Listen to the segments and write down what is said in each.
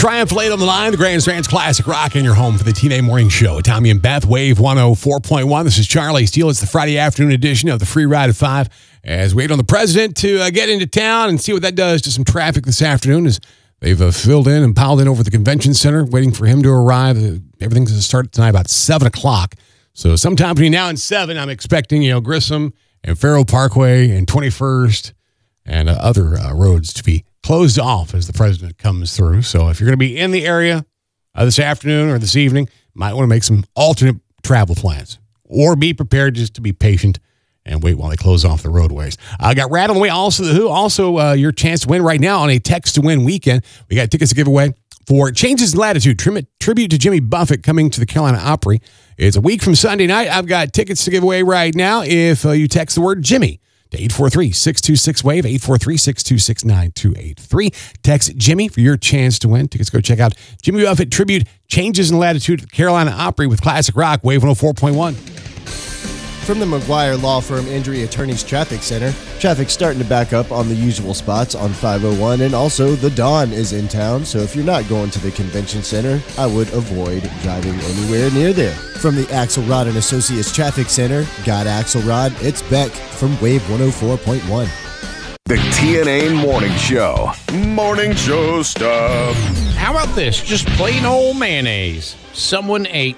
Triumph late on the line, the Grandstand's Classic Rock in your home for the TNA Morning Show. Tommy and Beth, Wave 104.1. This is Charlie Steele. It's the Friday afternoon edition of the Free Ride at 5. As we wait on the president to get into town and see what that does to some traffic this afternoon as they've filled in and piled in over the convention center, waiting for him to arrive. Everything's going to start tonight about 7 o'clock. So sometime between now and 7, I'm expecting, Grissom and Farrell Parkway and 21st and other roads to be closed off as the president comes through. So if you're going to be in the area this afternoon or this evening, might want to make some alternate travel plans or be prepared just to be patient and wait while they close off the roadways. I got Rad on the way. Also, The Who. Also, your chance to win right now on a Text to Win weekend. We got tickets to give away for Changes in Latitude, tribute to Jimmy Buffett coming to the Carolina Opry. It's a week from Sunday night. I've got tickets to give away right now if you text the word Jimmy to 843-626-WAVE, 843-626-9283. Text Jimmy for your chance to win. Tickets, go check out Jimmy Buffett Tribute, Changes in Latitude at the Carolina Opry with Classic Rock, Wave 104.1. From the McGuire Law Firm Injury Attorneys Traffic Center, traffic's starting to back up on the usual spots on 501, and also the Dawn is in town, so if you're not going to the convention center, I would avoid driving anywhere near there. From the Axelrod and Associates Traffic Center, got Axelrod, it's Beck from Wave 104.1. The TNA Morning Show. Morning show stuff. How about this? Just plain old mayonnaise. Someone ate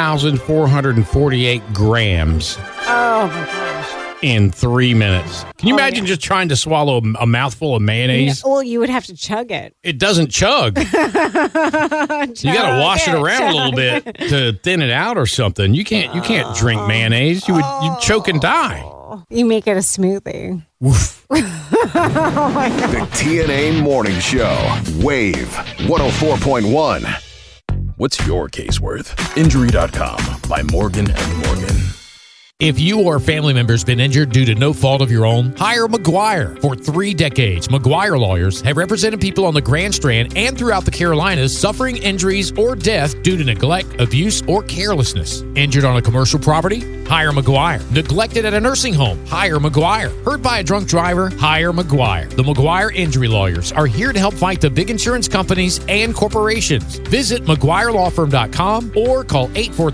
2,448 grams. Oh, my gosh. In 3 minutes. Can you imagine just trying to swallow a mouthful of mayonnaise? Well, you would have to chug it. It doesn't chug. You got to wash it around a little bit to thin it out or something. You can't drink mayonnaise. You'd choke and die. You make it a smoothie. Woof. Oh my God. The TNA Morning Show. Wave 104.1. What's your case worth? Injury.com by Morgan & Morgan. If you or a family member has been injured due to no fault of your own, hire McGuire. For 3 decades, McGuire lawyers have represented people on the Grand Strand and throughout the Carolinas suffering injuries or death due to neglect, abuse, or carelessness. Injured on a commercial property? Hire McGuire. Neglected at a nursing home? Hire McGuire. Hurt by a drunk driver? Hire McGuire. The McGuire Injury Lawyers are here to help fight the big insurance companies and corporations. Visit McGuireLawFirm.com or call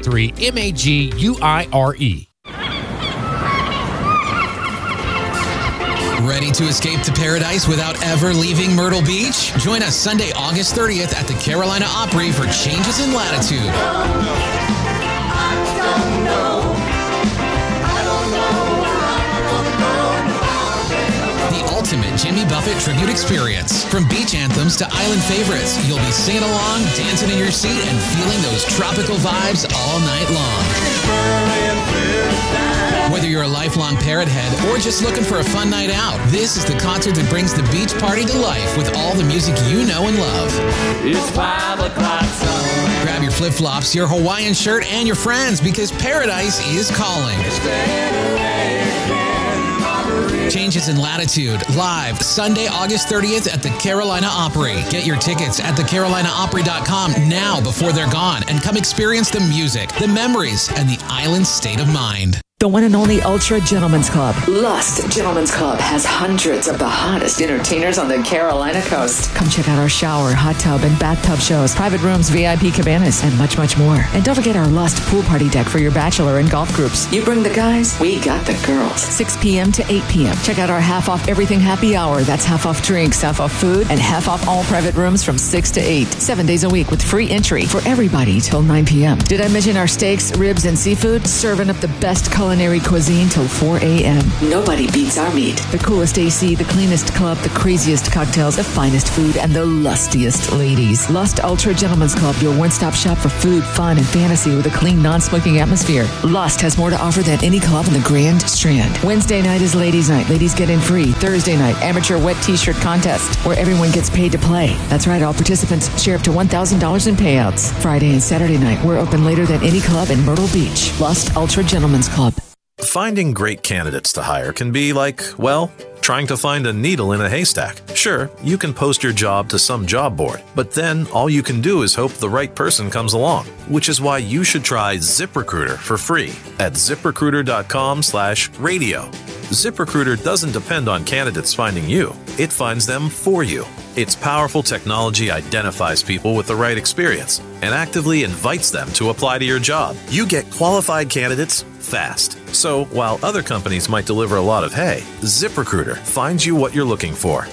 843-MAGUIRE. Ready to escape to paradise without ever leaving Myrtle Beach? Join us Sunday, August 30th at the Carolina Opry for Changes in Latitude. The ultimate Jimmy Buffett tribute experience. From beach anthems to island favorites, you'll be singing along, dancing in your seat, and feeling those tropical vibes all night long. Whether you're a lifelong parrot head or just looking for a fun night out, this is the concert that brings the beach party to life with all the music you know and love. It's 5 o'clock sun. Grab your flip-flops, your Hawaiian shirt, and your friends because paradise is calling. Changes in Latitude, live Sunday, August 30th at the Carolina Opry. Get your tickets at thecarolinaopry.com now before they're gone, and come experience the music, the memories, and the island state of mind. The one and only Ultra Gentlemen's Club. Lust Gentlemen's Club has hundreds of the hottest entertainers on the Carolina coast. Come check out our shower, hot tub, and bathtub shows, private rooms, VIP cabanas, and much, much more. And don't forget our Lust pool party deck for your bachelor and golf groups. You bring the guys, we got the girls. 6 p.m. to 8 p.m. Check out our half off everything happy hour. That's half off drinks, half off food, and half off all private rooms from 6 to 8. 7 days a week with free entry for everybody till 9 p.m. Did I mention our steaks, ribs, and seafood? Serving up the best culinary cuisine till 4 a.m. Nobody beats our meat. The coolest AC, the cleanest club, the craziest cocktails, the finest food, and the lustiest ladies. Lust Ultra Gentlemen's Club, your one-stop shop for food, fun, and fantasy with a clean, non-smoking atmosphere. Lust has more to offer than any club in the Grand Strand. Wednesday night is ladies' night. Ladies get in free. Thursday night, amateur wet t-shirt contest, where everyone gets paid to play. That's right, all participants share up to $1,000 in payouts. Friday and Saturday night, we're open later than any club in Myrtle Beach. Lust Ultra Gentlemen's Club. Finding great candidates to hire can be like, well, trying to find a needle in a haystack. Sure, you can post your job to some job board, but then all you can do is hope the right person comes along, which is why you should try ZipRecruiter for free at ZipRecruiter.com/radio. ZipRecruiter doesn't depend on candidates finding you. It finds them for you. Its powerful technology identifies people with the right experience and actively invites them to apply to your job. You get qualified candidates fast. So while other companies might deliver a lot of hay, ZipRecruiter finds you what you're looking for.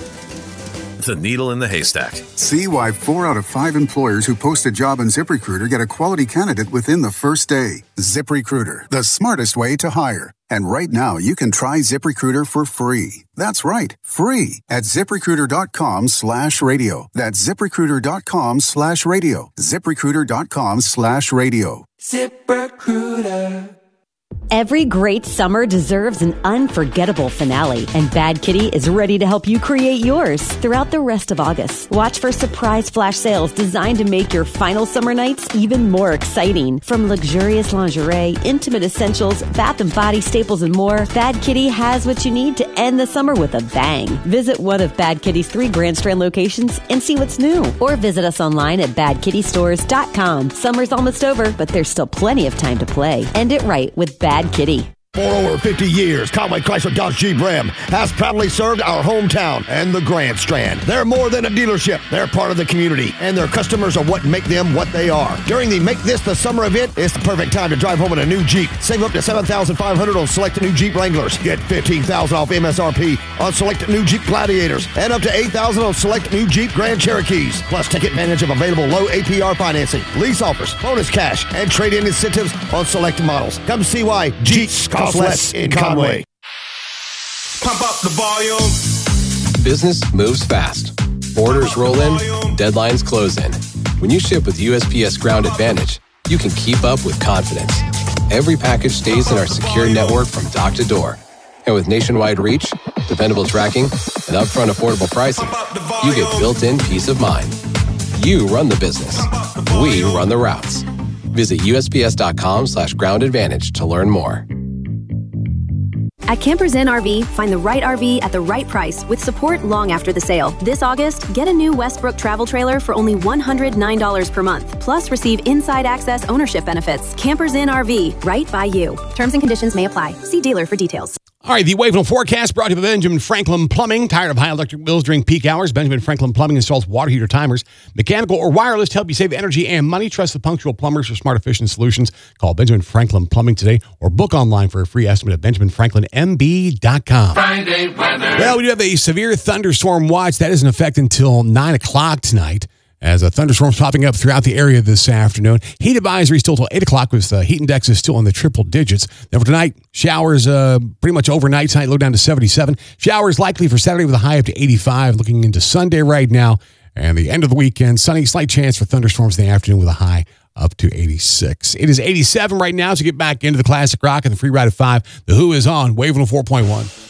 The needle in the haystack. See why 4 out of 5 employers who post a job on ZipRecruiter get a quality candidate within the first day. ZipRecruiter, the smartest way to hire. And right now, you can try ZipRecruiter for free. That's right, free at ZipRecruiter.com/radio. That's ZipRecruiter.com/radio. ZipRecruiter.com/radio. ZipRecruiter. Every great summer deserves an unforgettable finale, and Bad Kitty is ready to help you create yours throughout the rest of August. Watch for surprise flash sales designed to make your final summer nights even more exciting. From luxurious lingerie, intimate essentials, bath and body staples, and more, Bad Kitty has what you need to end the summer with a bang. Visit one of Bad Kitty's 3 Grand Strand locations and see what's new. Or visit us online at badkittystores.com. Summer's almost over, but there's still plenty of time to play. End it right with Bad Kitty. For over 50 years, Conway Chrysler Dodge Jeep Ram has proudly served our hometown and the Grand Strand. They're more than a dealership. They're part of the community, and their customers are what make them what they are. During the Make This the Summer event, it's the perfect time to drive home in a new Jeep. Save up to $7,500 on select new Jeep Wranglers. Get $15,000 off MSRP on select new Jeep Gladiators, and up to $8,000 on select new Jeep Grand Cherokees. Plus, take advantage of available low APR financing, lease offers, bonus cash, and trade-in incentives on select models. Come see why Jeeps cost less in Conway. Pump up the volume. Business moves fast. Orders roll in, deadlines close in. When you ship with USPS Ground Advantage, you can keep up with confidence. Every package stays in our secure network from dock to door. And with nationwide reach, dependable tracking, and upfront affordable pricing, you get built-in peace of mind. You run the business. We run the routes. Visit USPS.com/Ground Advantage to learn more. At Campers Inn RV, find the right RV at the right price with support long after the sale. This August, get a new Westbrook travel trailer for only $109 per month. Plus, receive inside access ownership benefits. Campers Inn RV, right by you. Terms and conditions may apply. See dealer for details. All right, the Wave forecast brought to you by Benjamin Franklin Plumbing. Tired of high electric bills during peak hours? Benjamin Franklin Plumbing installs water heater timers, mechanical or wireless, to help you save energy and money. Trust the punctual plumbers for smart, efficient solutions. Call Benjamin Franklin Plumbing today or book online for a free estimate at BenjaminFranklinMB.com. Friday weather. Well, we do have a severe thunderstorm watch. That is in effect until 9 o'clock tonight, as a thunderstorm's popping up throughout the area this afternoon. Heat advisory still till 8 o'clock, with heat index is still in the triple digits. Then for tonight, showers pretty much overnight tonight, low down to 77. Showers likely for Saturday with a high up to 85. Looking into Sunday right now and the end of the weekend, sunny, slight chance for thunderstorms in the afternoon with a high up to 86. It is 87 right now, so get back into the classic rock and the free ride of 5. The Who is on Wave 104.1.